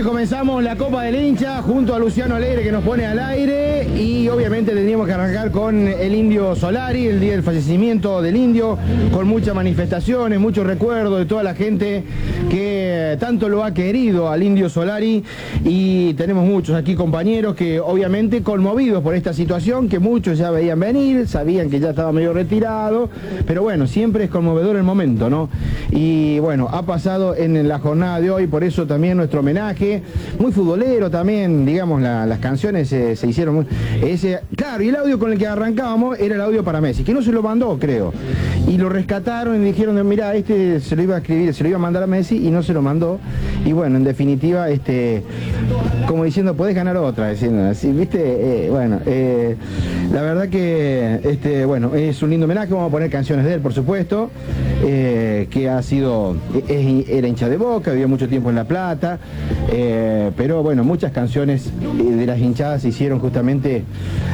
noches comenzamos la Copa del Hincha junto a Luciano Alegre, que nos pone al aire, y obviamente tendríamos que arrancar con el Indio Solari, el día del fallecimiento del Indio, con muchas manifestaciones, muchos recuerdos de toda la gente que tanto lo ha querido al Indio Solari, y tenemos muchos aquí compañeros que obviamente conmovidos por esta situación, que muchos ya veían venir, sabían que ya estaba medio retirado, pero bueno, siempre es conmovedor el momento, ¿no? Y bueno, ha pasado en la jornada de hoy, por eso también nuestro homenaje, muy futbolero también, digamos, las canciones se hicieron muy... claro, y el audio con el que arrancábamos era el audio para Messi, que no se lo mandó, creo, y lo rescataron y dijeron, mira, este se lo iba a escribir, se lo iba a mandar a Messi y no se lo mandó, y bueno, en definitiva, como diciendo, podés ganar otra, diciendo así, ¿viste? La verdad que, bueno, es un lindo homenaje, vamos a poner canciones de él, por supuesto, que ha sido, era hincha de Boca, vivía mucho tiempo en La Plata, pero bueno, muchas canciones de las hinchadas se hicieron justamente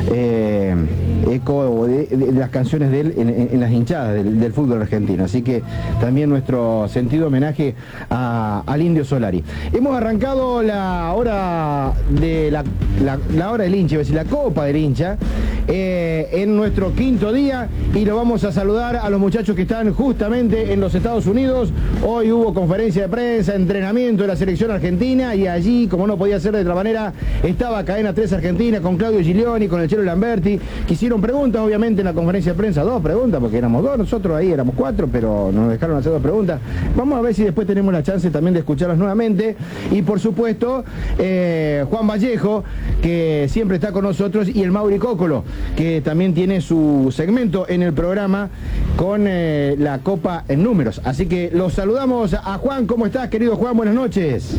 eco de las canciones de él en las hinchadas del fútbol argentino, así que también nuestro sentido homenaje al Indio Solari. Hemos arrancado la hora de la hora del hincha, es decir, la Copa del Hincha, en nuestro quinto día, y lo vamos a saludar a los muchachos que están justamente en los Estados Unidos. Hoy hubo conferencia de prensa, entrenamiento de la selección argentina, y allí, como no podía ser de otra manera, estaba Cadena 3 Argentina con Claudio Giglioni, con el Chelo Lamberti, que hicieron preguntas obviamente en la conferencia de prensa, 2 preguntas, porque éramos 2, nosotros ahí éramos 4, pero nos dejaron hacer 2 preguntas. Vamos a ver si después tenemos la chance también de escucharlas nuevamente, y por supuesto Juan Vallejo, que siempre está con nosotros, y el Mauri Cócolo, que también tiene su segmento en el programa con la Copa en números. Así que los saludamos a Juan. ¿Cómo estás, querido Juan? Buenas noches.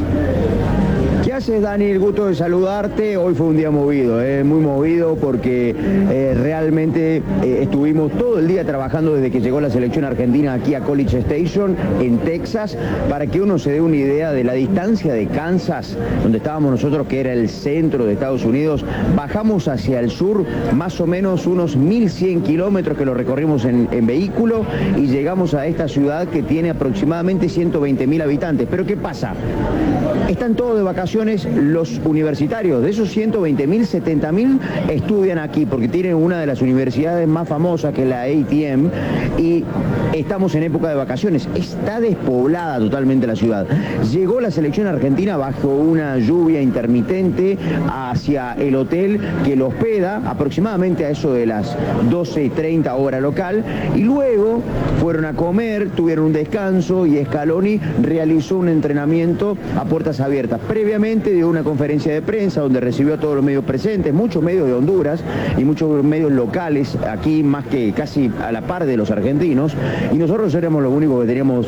¿Qué haces, Dani? El gusto de saludarte. Hoy fue un día movido, muy movido, porque realmente estuvimos todo el día trabajando desde que llegó la selección argentina aquí a College Station, en Texas, para que uno se dé una idea de la distancia de Kansas, donde estábamos nosotros, que era el centro de Estados Unidos. Bajamos hacia el sur, más o menos unos 1.100 kilómetros que lo recorrimos en vehículo, y llegamos a esta ciudad que tiene aproximadamente 120.000 habitantes. Pero ¿qué pasa? Están todos de vacaciones los universitarios. De esos 120.000, 70.000 estudian aquí, porque tienen una de las universidades más famosas, que es la ATM, y estamos en época de vacaciones. Está despoblada totalmente la ciudad. Llegó la selección argentina bajo una lluvia intermitente hacia el hotel que lo hospeda, aproximadamente a eso de las 12:30 hora local, y luego fueron a comer, tuvieron un descanso, y Scaloni realizó un entrenamiento a puertas abiertas. Previamente dio una conferencia de prensa donde recibió a todos los medios presentes, muchos medios de Honduras y muchos medios locales, aquí más que casi a la par de los argentinos, y nosotros éramos los únicos que teníamos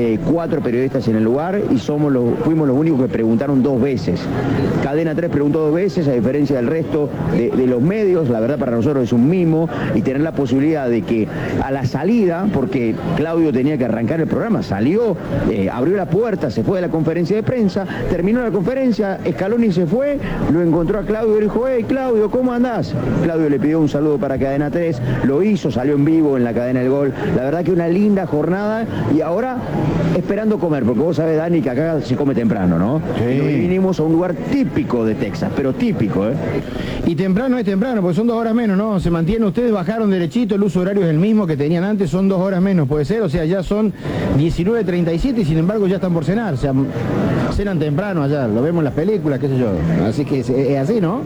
4 periodistas en el lugar, y fuimos los únicos que preguntaron 2 veces. Cadena 3 preguntó 2 veces, a diferencia del resto de los medios. La verdad, para nosotros es un mimo, y tener la posibilidad de que a la salida, porque Claudio tenía que arrancar el programa, salió, abrió la puerta, se fue de la conferencia de prensa, terminó la conferencia, Scaloni se fue, lo encontró a Claudio y le dijo, hey Claudio, ¿cómo andás? Claudio le pidió un saludo para Cadena 3, lo hizo, salió en vivo en la cadena del Gol. La verdad que una linda jornada, y ahora esperando comer, porque vos sabés, Dani, que acá se come temprano, ¿no? Sí. Y hoy vinimos a un lugar típico de Texas, pero típico, ¿eh? Y temprano es temprano, porque son 2 horas menos, ¿no? Se mantiene, ustedes bajaron derechito, el uso horario es el mismo que tenían antes, son 2 horas menos, puede ser, o sea, ya son 19:37 y sin embargo ya están por cenar, o sea, cenan temprano allá, lo vemos en las películas, qué sé yo, así que es así, ¿no?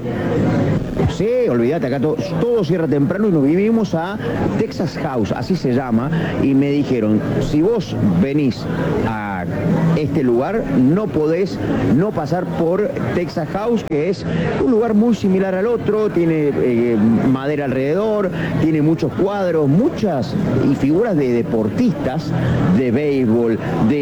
Sí, olvídate, acá todo cierra temprano, y nos vivimos a Texas House, así se llama, y me dijeron, si vos venís a este lugar, no podés no pasar por Texas House, que es un lugar muy similar al otro, tiene madera alrededor, tiene muchos cuadros, muchas y figuras de deportistas, de béisbol,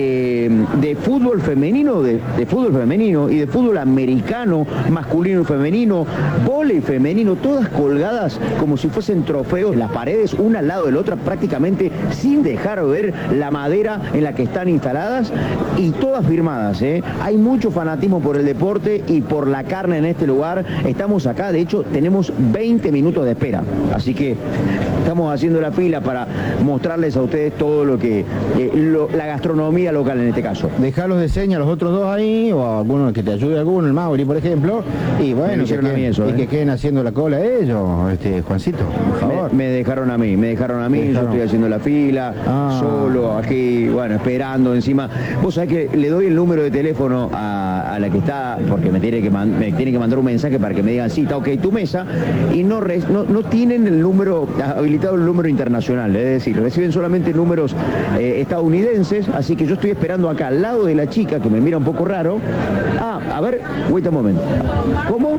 de fútbol femenino, de fútbol femenino y de fútbol americano, masculino y femenino, vóley femenino, todas colgadas como si fuesen trofeos, las paredes una al lado de la otra, prácticamente sin dejar ver la madera en la que están instaladas, y todas firmadas, ¿eh? Hay mucho fanatismo por el deporte y por la carne en este lugar. Estamos acá, de hecho tenemos 20 minutos de espera, así que estamos haciendo la fila para mostrarles a ustedes todo lo que, la gastronomía local en este caso. Dejarlos de señas a los otros dos ahí, o a alguno que te ayude, alguno, el Mauri, por ejemplo, y bueno, que queden haciendo la cola ellos, Juancito, por favor. Me dejaron a mí, yo estoy haciendo la fila, solo, aquí, bueno, esperando encima. Vos sabés que le doy el número de teléfono a la que está, porque me tiene que mandar un mensaje para que me digan, sí, está ok tu mesa, y no tienen el número, habilitado el número internacional, es decir, reciben solamente números estadounidenses, así que yo estoy esperando acá, al lado de la chica, que me mira un poco raro. A ver, wait a moment. ¿Cómo?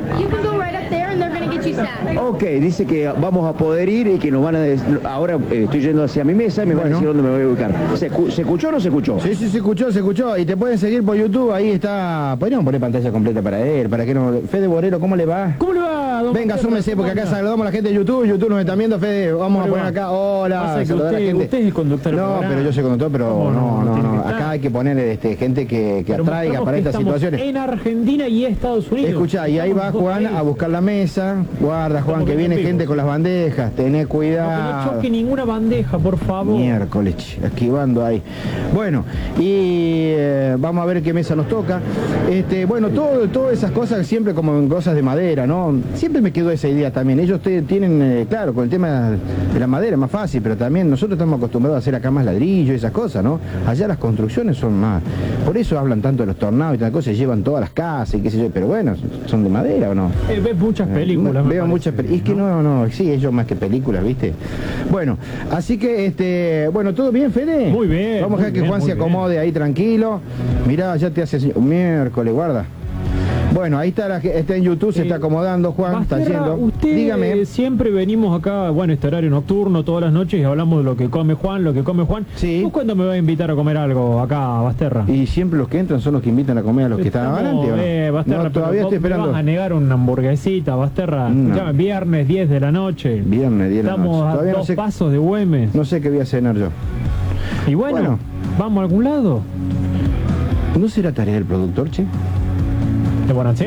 Ok, dice que vamos a poder ir y que nos van a... Ahora estoy yendo hacia mi mesa y me van a decir dónde me voy a ubicar. ¿Se escuchó o no se escuchó? Sí, se escuchó. Y te pueden seguir por YouTube, ahí está... Podríamos poner pantalla completa para él, para que no... Fede Borero, ¿cómo le va? ¿Cómo le va, don Venga, súmese, porque acá saludamos a la gente de YouTube nos están viendo, Fede, vamos a poner acá, hola, saludar a la gente. Usted es el conductor. No, pero yo soy conductor, pero no. Acá hay que poner gente que atraiga para estas situaciones. En Argentina y Estados Unidos. Escuchá, y ahí va Juan a buscar la mesa. Guarda, Juan, que viene gente con las bandejas, tené cuidado. No choque ninguna bandeja, por favor. Miércoles, esquivando ahí. Bueno, y vamos a ver qué mesa nos toca. Bueno, todas esas cosas siempre como en cosas de madera, ¿no? Siempre me quedó esa idea también. Ellos tienen, claro, con el tema de la madera es más fácil, pero también nosotros estamos acostumbrados a hacer acá más ladrillo y esas cosas, ¿no? Allá las construcciones son más... Por eso hablan tanto de los tornados y tal cosa, llevan todas las casas y qué sé yo, pero bueno, ¿son de madera o no? Ves muchas películas. Veo muchas películas. Es que no, sí, ellos más que películas, ¿viste? Bueno, así que, bueno, ¿todo bien, Fede? Muy bien. Vamos a dejar que Juan se acomode ahí tranquilo. Mirá, ya te hace un miércoles, guarda. Bueno, ahí está en YouTube, se está acomodando, Juan, Basterra, está yendo. Usted, dígame. Siempre venimos acá, bueno, este horario nocturno, todas las noches, y hablamos de lo que come Juan. Sí. ¿Vos cuándo me vas a invitar a comer algo acá, Basterra? Y siempre los que entran son los que invitan a comer a los que están adelante, ¿o no? Basterra, no, todavía estoy esperando. ¿Me vas a negar una hamburguesita, Basterra? No. Viernes 10 de la noche. Viernes 10 de la noche. Estamos a 2 pasos de Güemes. No sé qué voy a cenar yo. Y bueno, ¿vamos a algún lado? ¿No será tarea del productor, che? ¿De Bonancier?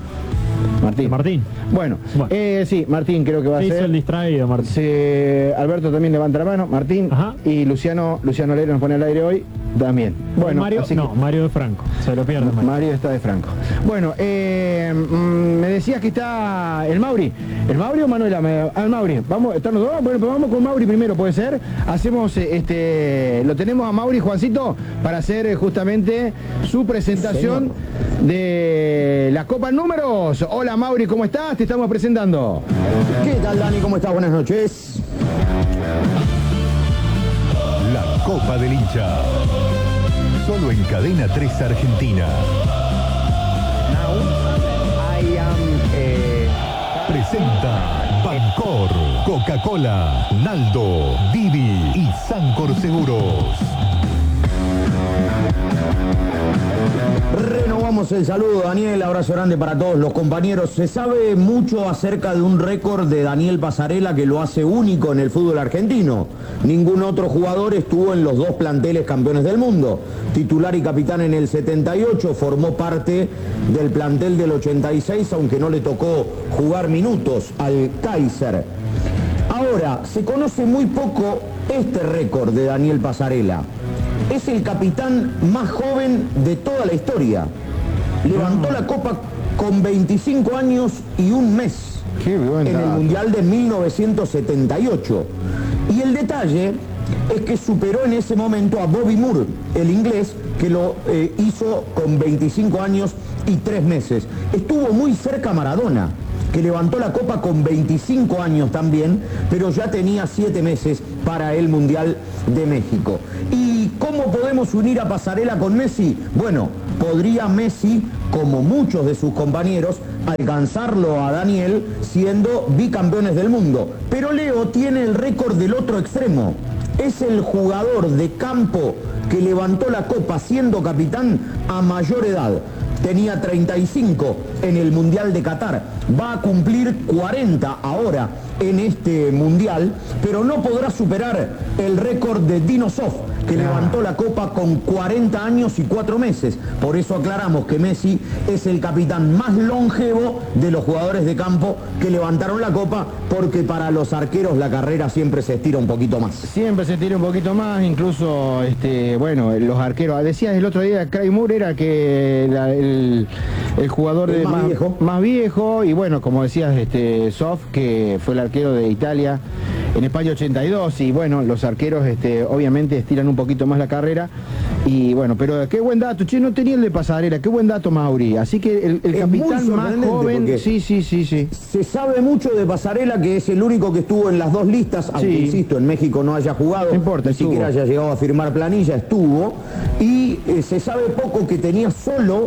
Martín. Bueno. Sí, Martín creo que va a ser. Se hizo el distraído, Martín. Alberto también levanta la mano, Martín. Ajá. Y Luciano Leiro nos pone al aire hoy también. Bueno, Mario de Franco, se lo pierde. Mario está de Franco. Bueno, me decías que está el Mauri. ¿El Mauri o Manuela? El Mauri. Vamos, ¿están los dos? Bueno, pues vamos con Mauri primero, puede ser. Hacemos, lo tenemos a Mauri, Juancito, para hacer justamente su presentación de la Copa Números. Hola Mauri, ¿cómo estás? Te estamos presentando. ¿Qué tal, Dani? ¿Cómo estás? Buenas noches. La Copa del Hincha. Solo en Cadena 3 Argentina. Presenta Bancor, Coca-Cola, Naldo, Didi y Sancor Seguros. Renovamos el saludo, Daniel, abrazo grande para todos los compañeros. Se sabe mucho acerca de un récord de Daniel Passarella que lo hace único en el fútbol argentino. Ningún otro jugador estuvo en los dos planteles campeones del mundo. Titular y capitán en el 78, formó parte del plantel del 86, aunque no le tocó jugar minutos al Kaiser. Ahora, se conoce muy poco este récord de Daniel Passarella. Es el capitán más joven de toda la historia. Levantó la copa con 25 años y un mes en el Mundial de 1978. Y el detalle es que superó en ese momento a Bobby Moore, el inglés, que lo hizo con 25 años y 3 meses. Estuvo muy cerca Maradona, que levantó la copa con 25 años también, pero ya tenía 7 meses para el Mundial de México. ¿Y cómo podemos unir a Passarella con Messi? Bueno, podría Messi, como muchos de sus compañeros, alcanzarlo a Daniel siendo bicampeones del mundo. Pero Leo tiene el récord del otro extremo. Es el jugador de campo que levantó la copa siendo capitán a mayor edad. Tenía 35 en el Mundial de Qatar, va a cumplir 40 ahora en este Mundial, pero no podrá superar el récord de Dino Zoff, que levantó la Copa con 40 años y 4 meses. Por eso aclaramos que Messi es el capitán más longevo de los jugadores de campo que levantaron la Copa, porque para los arqueros la carrera siempre se estira un poquito más. Siempre se tira un poquito más, incluso, bueno, los arqueros. Decías el otro día, Craig Moore era que el jugador El más viejo, y bueno, como decías, Sof, que fue el arquero de Italia en España 82, y bueno, los arqueros obviamente estiran un poquito más la carrera, y bueno, pero qué buen dato, che, no tenía el de Pasarela, qué buen dato, Mauri, así que el capitán más joven, sí. Se sabe mucho de Pasarela, que es el único que estuvo en las dos listas, aunque insisto, en México no haya jugado, no importa, ni siquiera haya llegado a firmar planilla, estuvo, y se sabe poco que tenía solo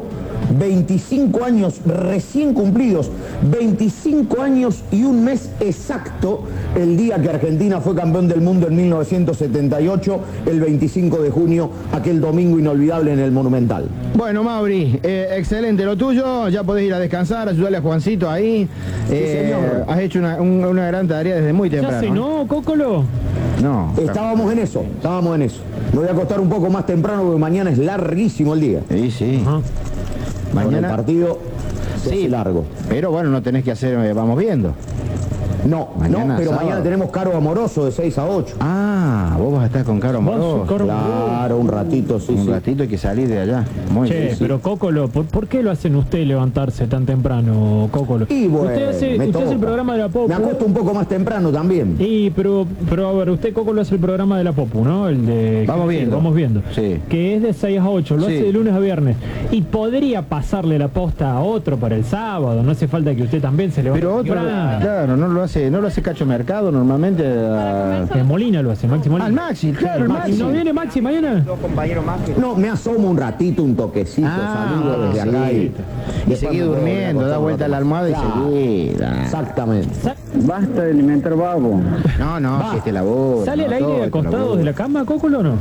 25 años recién cumplidos, 25 años y un mes exacto, el día que Argentina fue campeón del mundo en 1978, el 25 de junio, aquel domingo inolvidable en el Monumental. Bueno, Mauri, excelente lo tuyo, ya podés ir a descansar, ayudarle a Juancito ahí. Señor. Has hecho una gran tarea desde muy temprano. ¿Ya cenó, Cócolo? No. Estábamos en eso. Me voy a acostar un poco más temprano porque mañana es larguísimo el día. Sí. Ajá. Mañana el partido se hace largo. Pero bueno, no tenés que hacer, vamos viendo. No, pero mañana tenemos Caro Amoroso de 6 a 8. Ah, vos vas a estar con Caro Amoroso. Claro, un ratito, Un ratito hay que salir de allá. Muy Che, bien. pero Cócolo, ¿por qué lo hacen usted levantarse tan temprano, Cócolo? Y bueno, usted hace el programa de la Popu. Me acuesto un poco más temprano también. Pero a ver, usted, Cócolo, hace el programa de la Popu, ¿no? El de Vamos viendo. Sí. Que es de 6 a 8, lo hace de lunes a viernes. Y podría pasarle la posta a otro para el sábado, no hace falta que usted también se levante. Pero otro, claro, no lo hace Cacho Mercado normalmente. Molina lo hace, Maxi Molina. Al Maxi, claro, el Maxi. ¿No viene Maxi mañana? No, me asomo un ratito, un toquecito, saludo desde acá y seguí durmiendo, da vuelta a la almohada y seguí. Exactamente. Basta de alimentar babo. No, si la voz. ¿Sale al aire acostados de la cama, Cócolo, o no?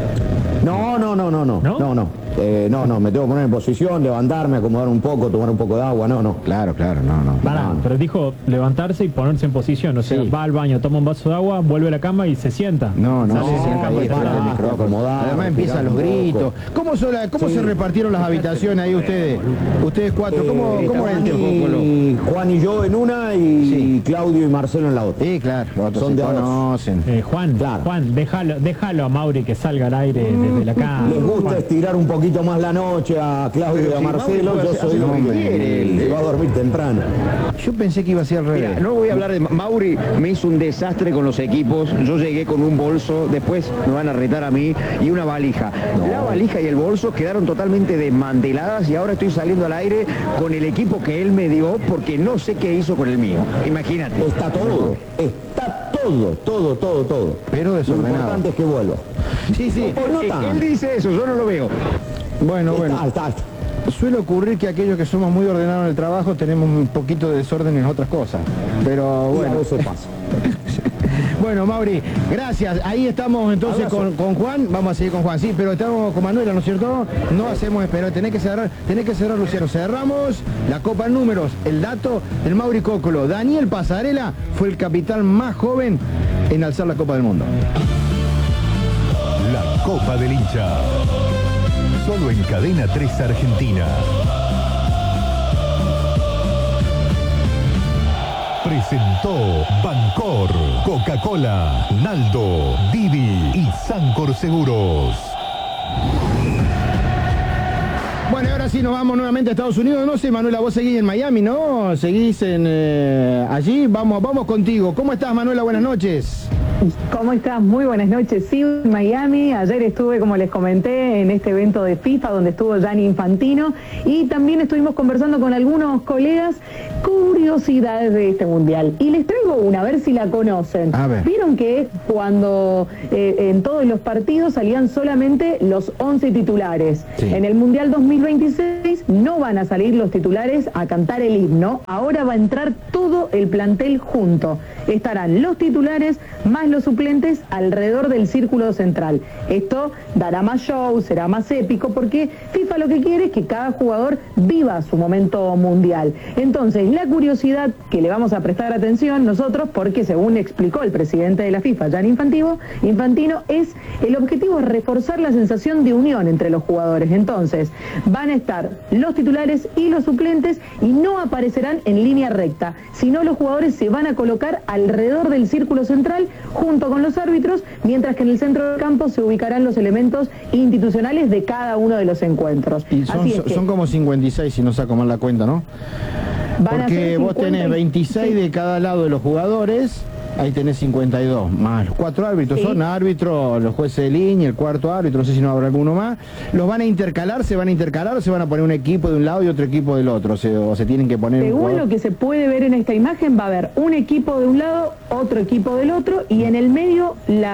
No, me tengo que poner en posición, levantarme, acomodar un poco, tomar un poco de agua, no. Claro, no. Pero dijo levantarse y ponerse en posición, o sea, va al baño, toma un vaso de agua, vuelve a la cama y se sienta. No, Sale, se sienta ahí, frente al micrófono. Además empiezan los gritos. ¿Cómo se repartieron las habitaciones ahí ustedes cuatro? ¿Cómo es el Juan y yo en una y Claudio y Marcelo en la otra. Sí, claro, son de conocen. Juan, déjalo a Mauri que salga al aire desde la cama. Les gusta estirar un poquito más la noche a Claudio y a Marcelo, yo soy el que va a dormir temprano. Yo pensé que iba a ser al revés. Mira, no voy a hablar de Mauri, me hizo un desastre con los equipos, yo llegué con un bolso, después me van a retar a mí, y una valija. La valija y el bolso quedaron totalmente desmanteladas y ahora estoy saliendo al aire con el equipo que él me dio porque no sé qué hizo con el mío. Imagínate. Está todo. Pero desordenado. Lo importante es que vuelva. Sí. Él dice eso, yo no lo veo. Bueno. Está. Suele ocurrir que aquellos que somos muy ordenados en el trabajo tenemos un poquito de desorden en otras cosas. Pero bueno, eso pasa. Bueno, Mauri, gracias. Ahí estamos entonces con Juan. Vamos a seguir con Juan, sí, pero estamos con Manuela, ¿no es cierto? No hacemos esperar, tenés que cerrar, Luciano. Cerramos la Copa en números. El dato del Mauri Cócolo. Daniel Pasarela fue el capitán más joven en alzar la Copa del Mundo. La Copa del Hincha. Solo en Cadena 3 Argentina. Presentó Bancor, Coca-Cola, Naldo, Didi y Sancor Seguros. Bueno, y ahora sí nos vamos nuevamente a Estados Unidos. No sé, Manuela, vos seguís en Miami, ¿no? Seguís allí. Vamos contigo. ¿Cómo estás, Manuela? Buenas noches. ¿Cómo estás? Muy buenas noches. Sí, en Miami. Ayer estuve, como les comenté, en este evento de FIFA donde estuvo Gianni Infantino y también estuvimos conversando con algunos colegas curiosidades de este mundial. Y les traigo una, a ver si la conocen. A ver. Vieron que cuando en todos los partidos salían solamente los 11 titulares. Sí. En el Mundial 2026 no van a salir los titulares a cantar el himno. Ahora va a entrar todo el plantel junto. Estarán los titulares más los suplentes alrededor del círculo central. Esto dará más show, será más épico, porque FIFA FIFA lo que quiere es que cada jugador viva su momento mundial. Entonces, la curiosidad que le vamos a prestar atención nosotros, porque según explicó el presidente de la FIFA, Gianni Infantino, es el objetivo es reforzar la sensación de unión entre los jugadores. Entonces, van a estar los titulares y los suplentes y no aparecerán en línea recta, sino los jugadores se van a colocar alrededor del círculo central junto con los árbitros, mientras que en el centro del campo se ubicarán los elementos institucionales de cada uno de los encuentros. Y son como 56 si no saco mal la cuenta, ¿no? Porque vos tenés 26 de cada lado de los jugadores. Ahí tenés 52, más los 4 árbitros, sí. Son árbitros, los jueces de línea, el cuarto árbitro, no sé si no habrá alguno más. ¿Los van a intercalar, se van a poner un equipo de un lado y otro equipo del otro? O se tienen que poner... Según lo que se puede ver en esta imagen, va a haber un equipo de un lado, otro equipo del otro, y en el medio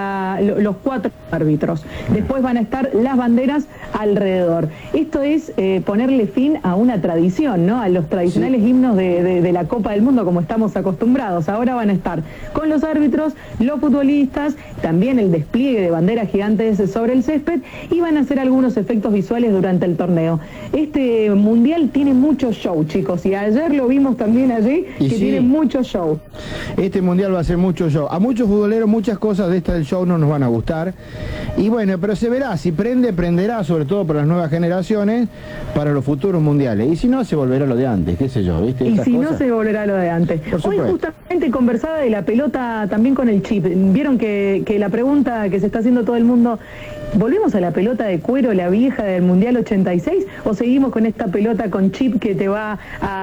los 4 árbitros. Después van a estar las banderas alrededor. Esto es ponerle fin a una tradición, ¿no? A los tradicionales himnos de la Copa del Mundo, como estamos acostumbrados. Ahora van a estar con los árbitros, los futbolistas, también el despliegue de banderas gigantes sobre el césped, y van a hacer algunos efectos visuales durante el torneo. Este mundial tiene mucho show, chicos, y ayer lo vimos también allí, tiene mucho show. Este mundial va a ser mucho show. A muchos futboleros muchas cosas de esta del show no nos van a gustar, y bueno, pero se verá, si prenderá, sobre todo para las nuevas generaciones, para los futuros mundiales, y si no, se volverá lo de antes, qué sé yo, ¿viste? Y si no, se volverá lo de antes. Hoy justamente conversaba de la pelota también con el chip. Vieron que la pregunta que se está haciendo todo el mundo, ¿volvemos a la pelota de cuero, la vieja del Mundial 86? ¿O seguimos con esta pelota con chip que te va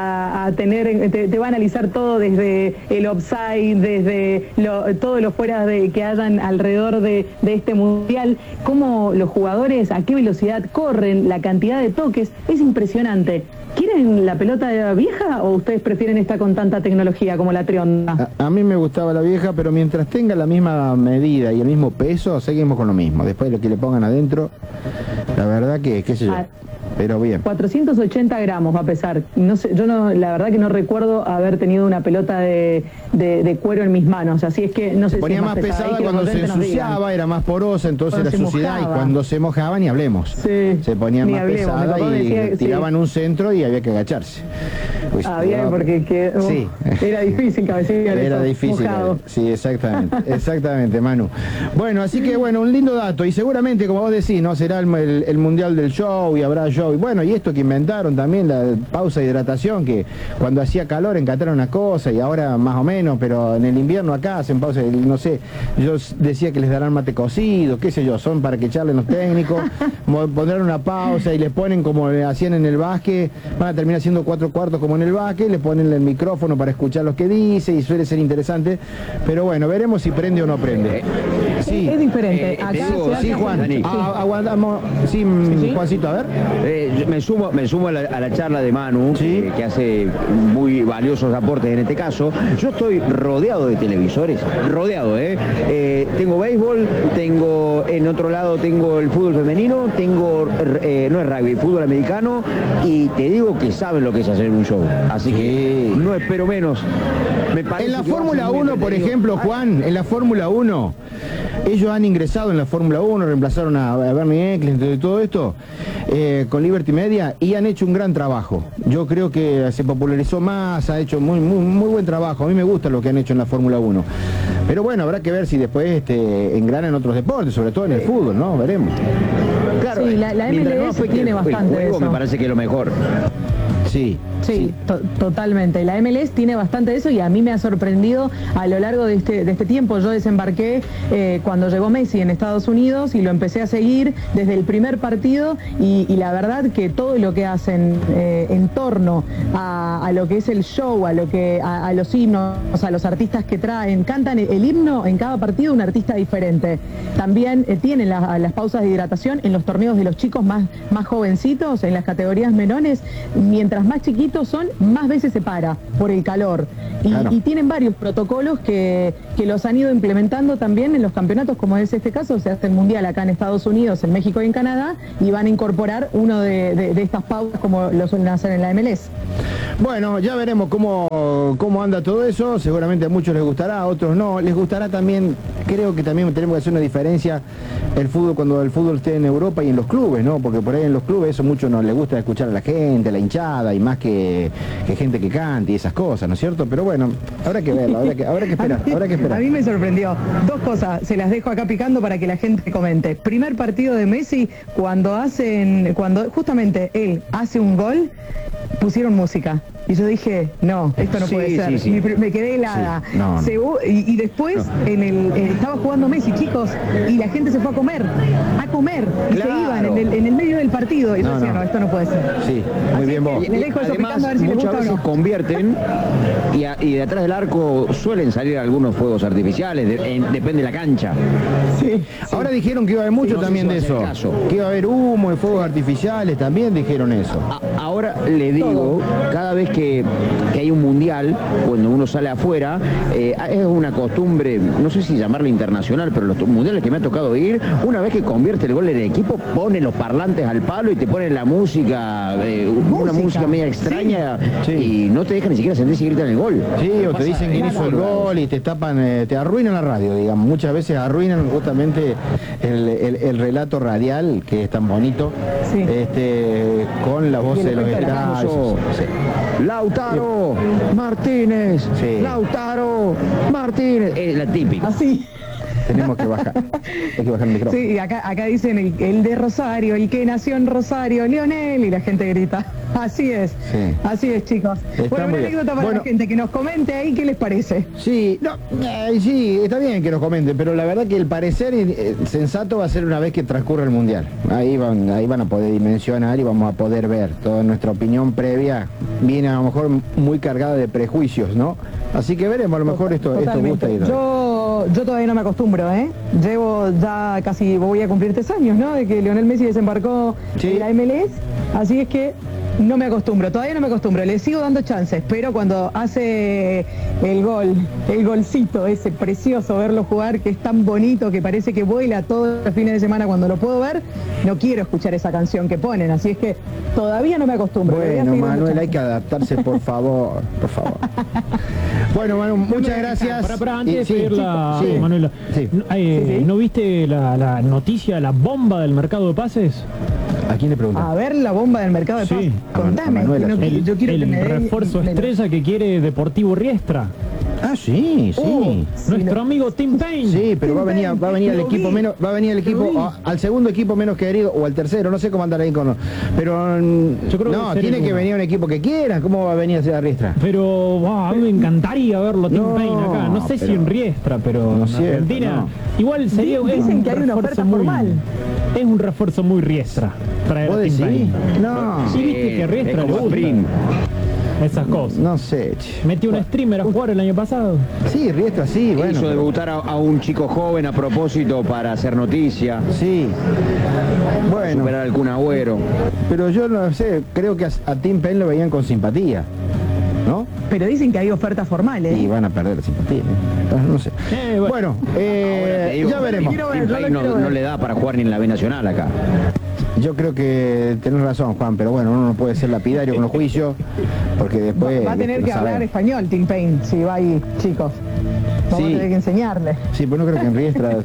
a tener, te va a analizar todo desde el offside, desde todos los fueras que hayan alrededor de este Mundial? Cómo los jugadores, a qué velocidad corren, la cantidad de toques, es impresionante. ¿Quieren la pelota vieja o ustedes prefieren esta con tanta tecnología como la Trionda? A mí me gustaba la vieja, pero mientras tenga la misma medida y el mismo peso, seguimos con lo mismo. Después lo que le pongan adentro, la verdad que, qué sé yo, pero bien. 480 gramos va a pesar. No sé, la verdad que no recuerdo haber tenido una pelota de cuero en mis manos, así es que no sé. Se ponía más pesada cuando se ensuciaba, era más porosa, entonces era suciedad, y cuando se mojaba ni hablemos. Sí, se ponía más pesada y tiraban un centro y había que agacharse. Pues, porque era difícil cabecear. Era difícil, sí, exactamente, Manu. Bueno, así que bueno, un lindo dato, y seguramente, como vos decís, no será el mundial del show, y habrá show, y bueno, y esto que inventaron también, la pausa de hidratación, que cuando hacía calor en Qatar era una cosa, y ahora más o menos, pero en el invierno acá hacen pausa, no sé, yo decía que les darán mate cocido, qué sé yo, son para que charlen los técnicos, pondrán una pausa y les ponen como hacían en el básquet, van a terminar haciendo 4 cuartos como en el básquet, le ponen el micrófono para escuchar lo que dice, y suele ser interesante, pero bueno, veremos si prende o no prende. Sí, es diferente. Acá sí, Juan, aguantamos, sí, Juancito, a ver. Me sumo a la charla de Manu, que hace muy valiosos aportes en este caso. Yo estoy rodeado de televisores, tengo béisbol, en otro lado tengo el fútbol femenino, no es rugby, fútbol americano, y te digo que saben lo que es hacer un show, así que no espero menos. En la Fórmula 1, por ejemplo, Juan, en la Fórmula 1, ellos han ingresado en la Fórmula 1, reemplazaron a Bernie Eccleston y todo esto, con Liberty Media, y han hecho un gran trabajo. Yo creo que se popularizó más, ha hecho muy buen trabajo. A mí me gusta lo que han hecho en la Fórmula 1. Pero bueno, habrá que ver si después engrana en otros deportes, sobre todo en el fútbol, ¿no? Veremos. Claro, sí, la MLS tiene bastante de eso. Me parece que es lo mejor. Sí, totalmente. La MLS tiene bastante de eso, y a mí me ha sorprendido a lo largo de este tiempo. Yo desembarqué cuando llegó Messi en Estados Unidos y lo empecé a seguir desde el primer partido, y la verdad que todo lo que hacen en torno a lo que es el show, a los himnos, a los artistas que traen, cantan el himno en cada partido un artista diferente. También tienen las pausas de hidratación en los torneos de los chicos más jovencitos, en las categorías menores, mientras mientras más chiquitos son, más veces se para por el calor. Y tienen varios protocolos que los han ido implementando también en los campeonatos, como es este caso. Se hace el Mundial acá en Estados Unidos, en México y en Canadá, y van a incorporar uno de estas pautas como lo suelen hacer en la MLS. Bueno, ya veremos cómo anda todo eso. Seguramente a muchos les gustará, a otros no. Les gustará también, creo que también tenemos que hacer una diferencia el fútbol cuando el fútbol esté en Europa y en los clubes, ¿no? Porque por ahí en los clubes eso mucho no les gusta escuchar a la gente, la hinchada y más que gente que cante y esas cosas, ¿no es cierto? Pero bueno, habrá que verlo, habrá que esperar. A mí me sorprendió. Dos cosas, se las dejo acá picando para que la gente comente. Primer partido de Messi, cuando justamente él hace un gol, pusieron música. Y yo dije, no, esto no puede ser. Sí. Me quedé helada. Sí, no. Y después estaba jugando Messi, chicos, y la gente se fue a comer. Y Claro. se iban en el medio del partido. Y yo decía, no, esto no puede ser. Sí, muy bien vos. Le dejo eso picando a ver si les muchas gusta o veces no. convierten y de atrás del arco suelen salir algunos fuegos artificiales, depende de la cancha. Sí. Ahora dijeron que iba a haber mucho Sí, no sé también si de va a ser eso. el caso. Que iba a haber humo y fuegos artificiales, también dijeron eso. Ahora le digo, cada vez que hay un mundial, cuando uno sale afuera, es una costumbre, no sé si llamarla internacional, pero los mundiales que me ha tocado ir, una vez que convierte el gol en equipo, pone los parlantes al palo y te ponen la música, una música media extraña, Sí. y no te dejan ni siquiera sentir si gritan el gol. Sí, o te dicen quién hizo el gol y te tapan, te arruinan la radio, digamos. Muchas veces arruinan justamente el relato radial, que es tan bonito, Sí. con la voz Y el de los efecto de la estadios. Sí. Lautaro Martínez, Sí. Lautaro Martínez, es la típica. Así. Tenemos que bajar. Hay que bajar el micrófono. Sí, acá dicen el de Rosario, el que nació en Rosario, Lionel, y la gente grita. Así es, Sí. así es, chicos. Está Bueno, muy una bien. anécdota para Bueno. la gente, que nos comente ahí qué les parece. Sí, no, sí, está bien que nos comenten, pero la verdad que el parecer sensato va a ser una vez que transcurra el Mundial. Ahí van a poder dimensionar y vamos a poder ver. Toda nuestra opinión previa viene a lo mejor muy cargada de prejuicios, ¿no? Así que veremos, a lo mejor esto gusta ir. Yo todavía no me acostumbro, ¿eh? Llevo ya casi, voy a cumplir 3 años, ¿no? De que Lionel Messi desembarcó Sí. en la MLS, así es que no me acostumbro, todavía no me acostumbro, le sigo dando chances, pero cuando hace el golcito ese precioso, verlo jugar, que es tan bonito, que parece que vuela todos los fines de semana cuando lo puedo ver, no quiero escuchar esa canción que ponen, así es que todavía no me acostumbro. le voy a Bueno, seguir dando Manuel, hay chances. que adaptarse, por favor, por favor. Bueno, Manu, muchas gracias. Para antes de Sí, pedirla, sí, Manuela, sí. Sí. ¿no viste la noticia, la bomba del mercado de pases? ¿A quién le preguntas? A ver la bomba del mercado de Sí. pases. Contame, A Manuela, que no- sí. yo quiero que El me den- refuerzo me- estrella que quiere Deportivo Riestra. Ah, sí, sí. Nuestro amigo Tim Payne. Sí, pero va a venir el Lo equipo vi, menos, va a venir el equipo lo vi. al segundo equipo menos querido o al tercero, no sé cómo andar ahí con, pero Yo creo que no, debe ser tiene el que uno. venir un equipo que quiera. ¿Cómo va a venir hacia Riestra? Pero wow, a mí me encantaría verlo Tim No, Payne acá. No sé si pero- en Riestra, pero No en es cierto, Argentina. no. Igual sería Dicen un que hay una refuerzo oferta muy- formal. Es un refuerzo muy Riestra. Traer ¿Vos a Tim decís? Payne. No, Sí, viste que a Riestra es le como gusta Sprint. esas cosas. no sé. che. Metió un streamer a jugar el año pasado. Sí, Riestra sí, bueno. Hizo pero- debutar a un chico joven a propósito para hacer noticia, Sí. Bueno, superar al Kun Agüero. pero yo no sé, creo que a Tim Payne lo veían con simpatía, ¿no? Pero dicen que hay ofertas formales. Y van a perder simpatía. No sé. Bueno. Bueno, Ahora te digo, ya veremos. quiero ver, Tim yo lo Payne quiero no ver. le da para jugar ni en la B Nacional acá. Yo creo que tenés razón, Juan, pero bueno, uno no puede ser lapidario con los juicios, porque después... Va a tener lo que hablar sabemos. español, Tim Payne, si va ahí, chicos. Vamos Sí. a tener que enseñarle. Sí, pues no creo que en Riestra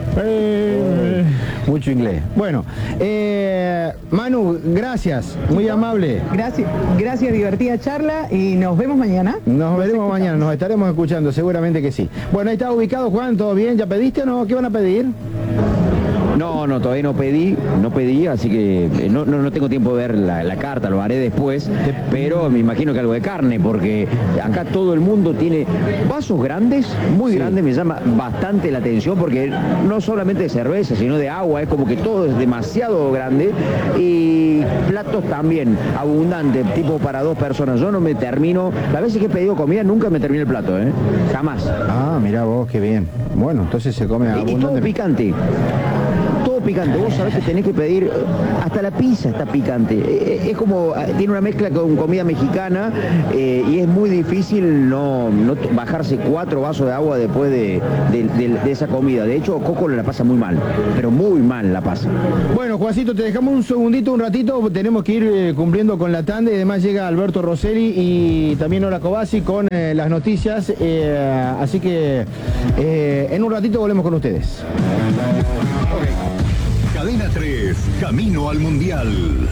mucho inglés. Bueno, Manu, gracias, muy amable. Gracias, divertida charla y nos vemos mañana. Nos veremos mañana, nos estaremos escuchando, seguramente que sí. Bueno, ahí está ubicado, Juan, ¿todo bien? ¿Ya pediste o no? ¿Qué van a pedir? No, todavía no pedí, así que no tengo tiempo de ver la carta, lo haré después, pero me imagino que algo de carne, porque acá todo el mundo tiene vasos grandes, muy grandes, me llama bastante la atención, porque no solamente de cerveza, sino de agua, es como que todo es demasiado grande, y platos también, abundantes, tipo para 2 personas. Yo no me termino, las veces que he pedido comida nunca me termino el plato, jamás. Ah, mirá vos, qué bien. Bueno, entonces se come Y todo abundantemente. picante. Todo picante. Vos sabés que tenés que pedir, hasta la pizza está picante. Es como, tiene una mezcla con comida mexicana y es muy difícil no bajarse 4 vasos de agua después de esa comida. De hecho, Coco la pasa muy mal, pero muy mal la pasa. Bueno, Juancito, te dejamos un segundito, un ratito, tenemos que ir cumpliendo con la tanda y además llega Alberto Rosselli y también Ola Cobasi con las noticias, así que en un ratito volvemos con ustedes. Cadena 3, camino al Mundial.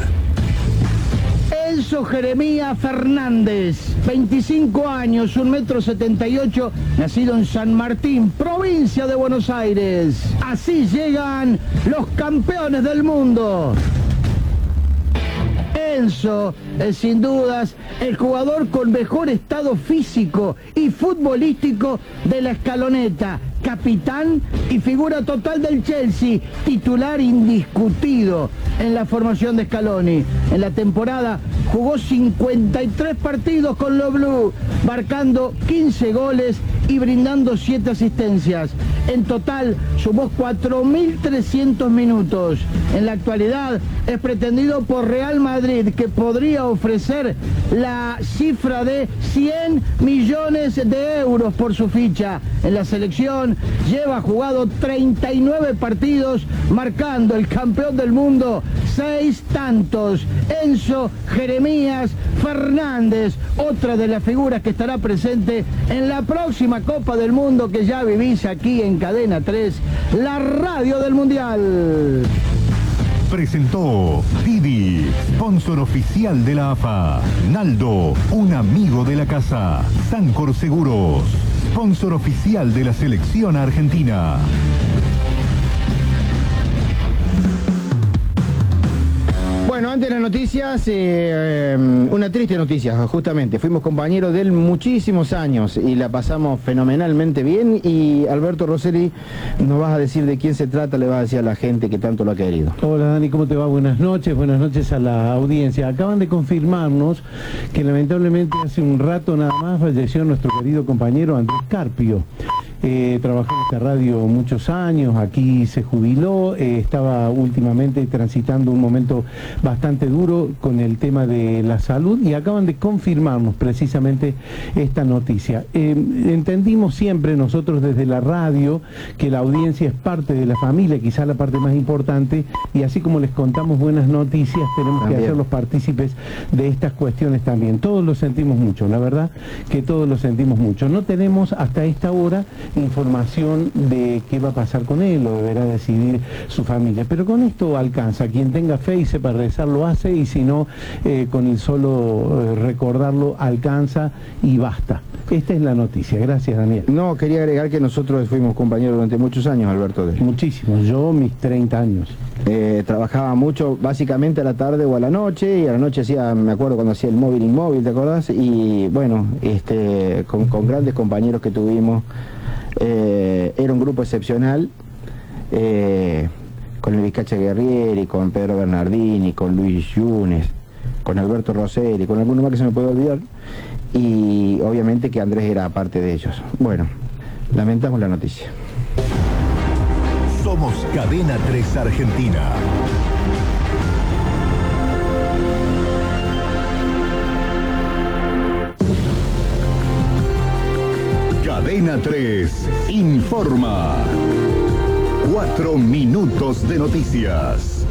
Enzo Jeremías Fernández, 25 años, 1,78 m, nacido en San Martín, provincia de Buenos Aires. Así llegan los campeones del mundo. Enzo es sin dudas el jugador con mejor estado físico y futbolístico de la escaloneta, capitán y figura total del Chelsea, titular indiscutido en la formación de Scaloni. En la temporada jugó 53 partidos con los Blues, marcando 15 goles y brindando 7 asistencias. En total sumó 4.300 minutos. En la actualidad es pretendido por Real Madrid, que podría ofrecer la cifra de 100 millones de euros por su ficha. En la selección lleva jugado 39 partidos, marcando el campeón del mundo 6 tantos. Enzo Jeremías Fernández, otra de las figuras que estará presente en la próxima Copa del Mundo que ya vivís aquí en Cadena 3, la radio del Mundial. Presentó Didi, sponsor oficial de la AFA. Naldo, un amigo de la casa. Sancor Seguros, sponsor oficial de la selección argentina. Bueno, antes de las noticias, una triste noticia, justamente. Fuimos compañeros de él muchísimos años y la pasamos fenomenalmente bien. Y Alberto Rosselli, nos vas a decir de quién se trata, le vas a decir a la gente que tanto lo ha querido. Hola Dani, ¿cómo te va? Buenas noches a la audiencia. Acaban de confirmarnos que lamentablemente hace un rato nada más falleció nuestro querido compañero Andrés Carpio. Trabajó en esta radio muchos años, aquí se jubiló, estaba últimamente transitando un momento bastante duro con el tema de la salud y acaban de confirmarnos precisamente esta noticia. Entendimos siempre nosotros desde la radio que la audiencia es parte de la familia, quizá la parte más importante, y así como les contamos buenas noticias, tenemos que hacerlos partícipes de estas cuestiones también. Todos lo sentimos mucho, la verdad que todos lo sentimos mucho. No tenemos hasta esta hora información de qué va a pasar con él, lo deberá decidir su familia, pero con esto alcanza. Quien tenga fe y sepa rezar lo hace, y si no, con el solo recordarlo alcanza y basta. Esta es la noticia. Gracias, Daniel. No, quería agregar que nosotros fuimos compañeros durante muchos años, Alberto. Muchísimos, yo mis 30 años. Trabajaba mucho, básicamente a la tarde o a la noche, y a la noche hacía, me acuerdo cuando hacía el móvil inmóvil, ¿te acordás? Y bueno, con grandes compañeros que tuvimos. Era un grupo excepcional, con el Vizcacha Guerrieri, con Pedro Bernardini, con Luis Yunes, con Alberto Rosselli, con alguno más que se me puede olvidar, y obviamente que Andrés era parte de ellos. Bueno, lamentamos la noticia. Somos Cadena 3 Argentina. Cadena 3 informa. 4 minutos de noticias.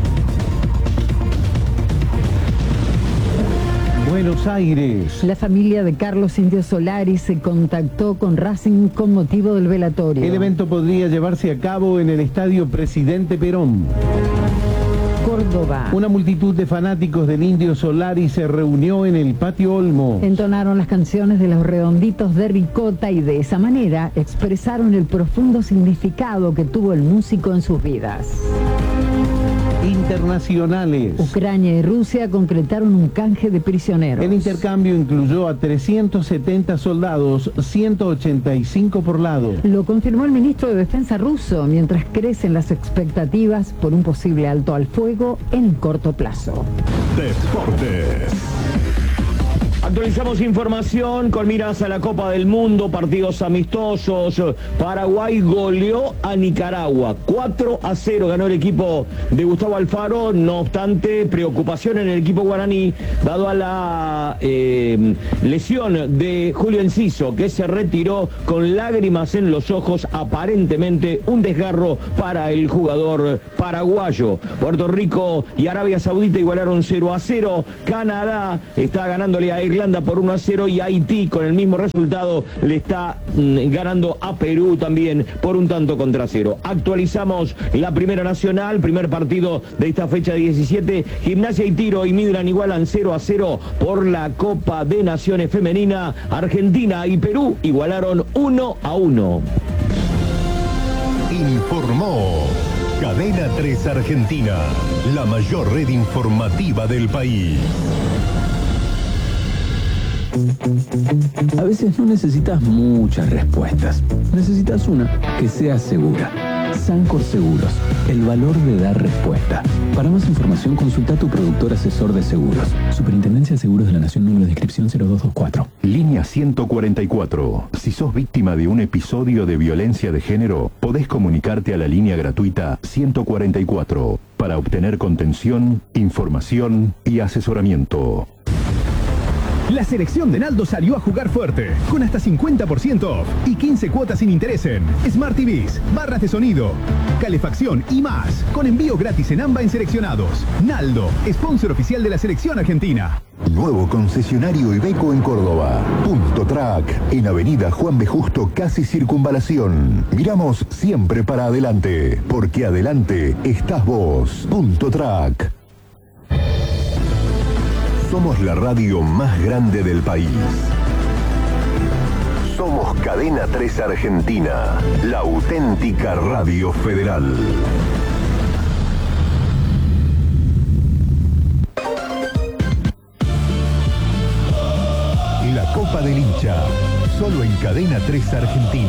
Buenos Aires. La familia de Carlos Indio Solari se contactó con Racing con motivo del velatorio. El evento podría llevarse a cabo en el Estadio Presidente Perón. Córdoba. Una multitud de fanáticos del Indio Solari se reunió en el Patio Olmos. Entonaron las canciones de los Redonditos de Ricota y de esa manera expresaron el profundo significado que tuvo el músico en sus vidas. Internacionales. Ucrania y Rusia concretaron un canje de prisioneros. El intercambio incluyó a 370 soldados, 185 por lado. Lo confirmó el ministro de Defensa ruso, mientras crecen las expectativas por un posible alto al fuego en corto plazo. Deportes. Actualizamos información con miras a la Copa del Mundo, partidos amistosos. Paraguay goleó a Nicaragua, 4-0 ganó el equipo de Gustavo Alfaro. No obstante, preocupación en el equipo guaraní, dado a la lesión de Julio Enciso, que se retiró con lágrimas en los ojos, aparentemente un desgarro para el jugador paraguayo. Puerto Rico y Arabia Saudita igualaron 0-0. Canadá está ganándole a Irlanda por 1-0 y Haití con el mismo resultado le está ganando a Perú también por 1-0. Actualizamos la Primera Nacional, primer partido de esta fecha 17. Gimnasia y Tiro y Midland igualan 0-0 por la Copa de Naciones Femenina. Argentina y Perú igualaron 1-1. Informó Cadena 3 Argentina, la mayor red informativa del país. A veces no necesitas muchas respuestas. Necesitas una que sea segura. Sancor Seguros, el valor de dar respuesta. Para más información, consulta a tu productor asesor de seguros. Superintendencia de Seguros de la Nación, número de inscripción 0224. Línea 144. Si sos víctima de un episodio de violencia de género, podés comunicarte a la línea gratuita 144 para obtener contención, información y asesoramiento. La selección de Naldo salió a jugar fuerte, con hasta 50% off y 15 cuotas sin interés en Smart TVs, barras de sonido, calefacción y más, con envío gratis en AMBA en seleccionados. Naldo, sponsor oficial de la selección argentina. Nuevo concesionario Iveco en Córdoba. Punto Track, en Avenida Juan B. Justo, casi Circunvalación. Miramos siempre para adelante, porque adelante estás vos. Punto Track. Somos la radio más grande del país. Somos Cadena 3 Argentina, la auténtica radio federal. La Copa del Hincha, solo en Cadena 3 Argentina.